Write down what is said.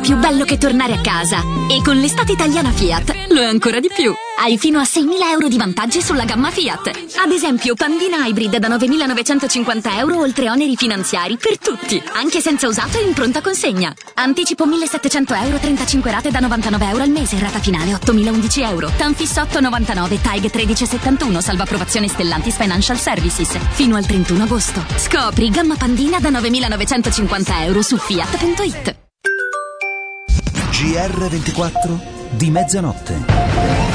più bello che tornare a casa. E con l'estate italiana Fiat lo è ancora di più. Hai fino a 6.000 euro di vantaggi sulla gamma Fiat. Ad esempio, Pandina Hybrid da 9.950 euro oltre oneri finanziari per tutti, anche senza usato e in pronta consegna. Anticipo 1.700 euro, 35 rate da 99 euro al mese, rata finale 8.011 euro. Tanfisso 8,99, TAG 1371, salva approvazione Stellantis Financial Services. Fino al 31 agosto. Scopri gamma Pandina da 9.950 euro su Fiat.it. GR24 di mezzanotte.